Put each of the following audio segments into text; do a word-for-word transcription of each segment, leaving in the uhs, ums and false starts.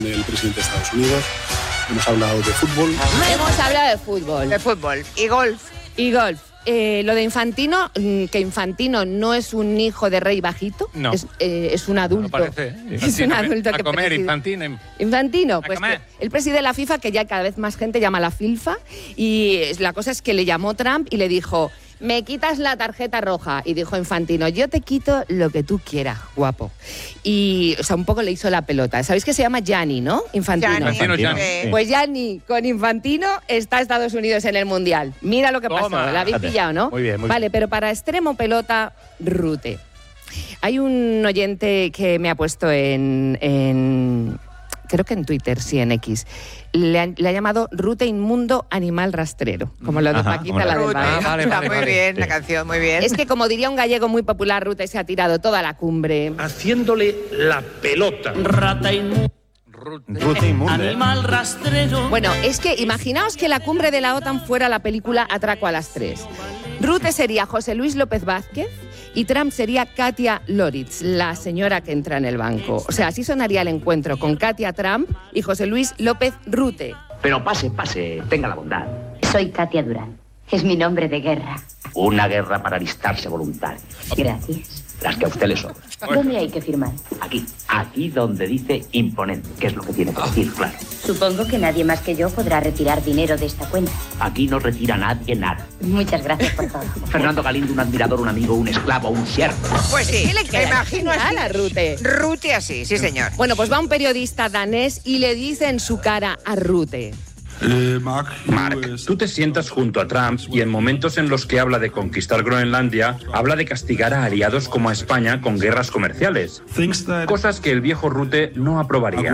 El presidente de Estados Unidos, hemos hablado de fútbol. Hemos hablado de fútbol. De fútbol y golf. Y golf. Eh, lo de Infantino, que Infantino no es un hijo de rey bajito, no. es, eh, es un adulto. No parece, ¿eh? Es un adulto a que comer, preside. Infantino. Infantino, A pues comer. que él preside la FIFA, que ya cada vez más gente llama la FIFA, y la cosa es que le llamó Trump y le dijo: me quitas la tarjeta roja. Y dijo Infantino: yo te quito lo que tú quieras, guapo. Y, o sea, un poco le hizo la pelota. ¿Sabéis que se llama Gianni, no? Infantino. Gianni, Infantino, Gianni. sí. Pues Gianni con Infantino está Estados Unidos en el Mundial. Mira lo que pasó. Toma. ¿La habéis pillado, no? Muy bien, muy Vale, bien. pero para extremo pelota, Rute. Hay un oyente que me ha puesto en... en creo que en Twitter, sí, en X. Le ha, le ha llamado Rute Inmundo Animal Rastrero, como lo de Ajá, Paquita, como la del Rute. barrio. Ah, vale, Está vale, muy vale. bien, la Sí. canción, muy bien. Es que, como diría un gallego muy popular, Rute se ha tirado toda la cumbre. haciéndole la pelota. Rata inmunda, Rute inmunda. ¿eh? animal rastrero. Bueno, es que imaginaos que la cumbre de la OTAN fuera la película Atraco a las tres. Rute sería José Luis López Vázquez y Trump sería Katia Loritz, la señora que entra en el banco. O sea, así sonaría el encuentro con Katia Trump y José Luis López Rute. Pero pase, pase, tenga la bondad. Soy Katia Durán. Es mi nombre de guerra. Una guerra para alistarse voluntario. Gracias. Las que a usted le sobran. ¿Dónde hay que firmar? Aquí, aquí donde dice imponente, que es lo que tiene que decir, claro. Supongo que nadie más que yo podrá retirar dinero de esta cuenta. Aquí no retira nadie nada. Muchas gracias por todo. Fernando Galindo, un admirador, un amigo, un esclavo, un siervo. Pues sí, ¿Qué le me queda? imagino Genial a así. Rute. Rute así, sí, señor. Bueno, pues va un periodista danés y le dice en su cara a Rute: Mark, Mark, tú te sientas junto a Trump y en momentos en los que habla de conquistar Groenlandia, habla de castigar a aliados como a España con guerras comerciales. Cosas que el viejo Rute no aprobaría.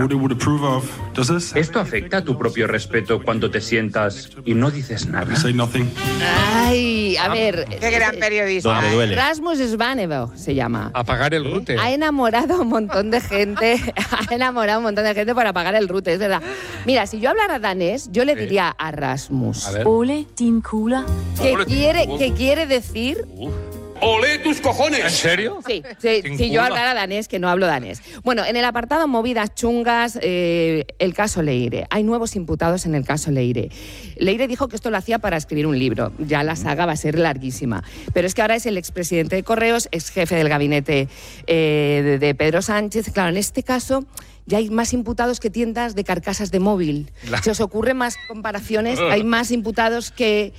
¿Esto afecta a tu propio respeto cuando te sientas y no dices nada? ay, a ver... Qué gran periodista. Donde duele. Rasmus Svanevo se llama. Apagar el Rute. Ha enamorado a un montón de gente, ha enamorado a un montón de gente por apagar el Rute, es verdad. Mira, si yo hablara danés, yo le Sí. diría a Rasmus, A ver. Ole, din Kula. que Ole, quiere, uf. que quiere decir... ¡Ole tus cojones! ¿En serio? Sí, sí, Sin si yo culo. hablara danés, que no hablo danés. Bueno, en el apartado movidas chungas, eh, el caso Leire. Hay nuevos imputados en el caso Leire. Leire dijo que esto lo hacía para escribir un libro. Ya la saga va a ser larguísima. Pero es que ahora es el expresidente de Correos, ex jefe del gabinete eh, de, de Pedro Sánchez. Claro, en este caso... ya hay más imputados que tiendas de carcasas de móvil. La- ¿Se os ocurren más comparaciones? Hay más imputados que...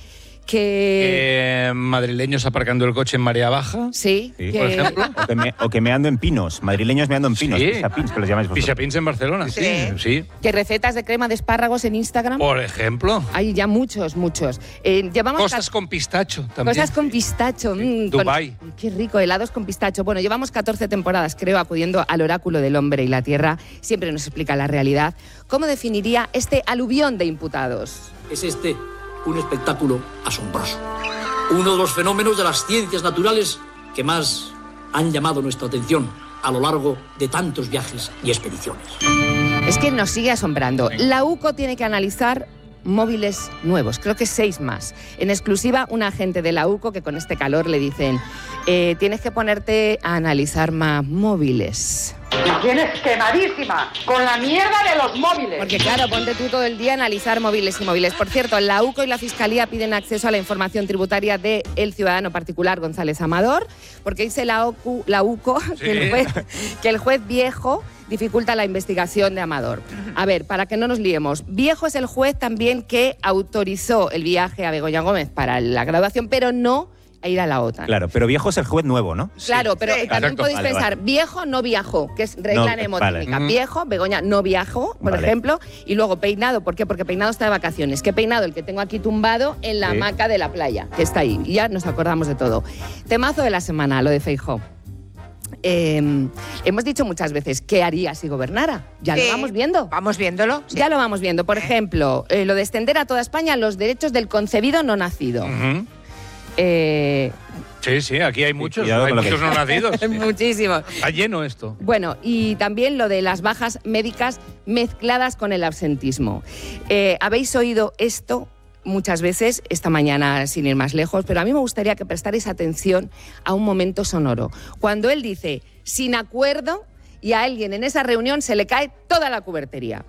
que... Eh, madrileños aparcando el coche en marea baja. sí, Sí, que- por ejemplo. O que, me, o que meando en pinos. Madrileños meando en pinos. Sí. Pisapins, que los llamáis vosotros. Pisapins en Barcelona, sí. Sí. Sí. que recetas de crema de espárragos en Instagram. Por ejemplo. Hay ya muchos, muchos. Eh, llevamos Cosas ca- con pistacho también. cosas con pistacho. Sí. mm, con- Dubái. Qué rico, helados con pistacho. Bueno, llevamos catorce temporadas, creo, acudiendo al oráculo del hombre y la tierra. Siempre nos explica la realidad. ¿Cómo definiría este aluvión de imputados? Es este un espectáculo asombroso. Uno de los fenómenos de las ciencias naturales que más han llamado nuestra atención a lo largo de tantos viajes y expediciones. Es que nos sigue asombrando. La U C O tiene que analizar móviles nuevos, creo que seis más. En exclusiva, un agente de la U C O que con este calor le dicen: eh, tienes que ponerte a analizar más móviles. La tienes quemadísima con la mierda de los móviles. Porque claro, ponte tú todo el día a analizar móviles y móviles. Por cierto, la U C O y la Fiscalía piden acceso a la información tributaria del ciudadano particular González Amador, porque dice la, O C U, la U C O Sí. que, el juez, que el juez viejo dificulta la investigación de Amador. A ver, para que no nos liemos, viejo es el juez también que autorizó el viaje a Begoña Gómez para la graduación, pero no a ir a la OTAN. Claro, pero viejo es el juez nuevo, ¿no? Claro, pero Sí. también Exacto. podéis Vale, pensar, vale. viejo no viajó, que es regla No, mnemotécnica. vale. Viejo, Begoña no viajó, por Vale. ejemplo, y luego peinado, ¿por qué? Porque peinado está de vacaciones. ¿Qué peinado? El que tengo aquí tumbado en la Sí. hamaca de la playa, que está ahí. Y ya nos acordamos de todo. Temazo de la semana, lo de Feijóo. Eh, hemos dicho muchas veces, ¿qué haría si gobernara? Ya Sí. lo vamos viendo. Vamos viéndolo. Sí. Ya lo vamos viendo. Por ¿Eh? ejemplo, eh, lo de extender a toda España los derechos del concebido no nacido. Ujú. Eh, Sí, sí, aquí hay muchos, cuidado hay con lo que muchos no nacidos. sí. muchísimos. Está lleno esto. Bueno, y también lo de las bajas médicas mezcladas con el absentismo. Eh, ¿Habéis oído esto muchas veces esta mañana, sin ir más lejos? Pero a mí me gustaría que prestarais atención a un momento sonoro. Cuando él dice, sin acuerdo, y a alguien en esa reunión se le cae toda la cubertería.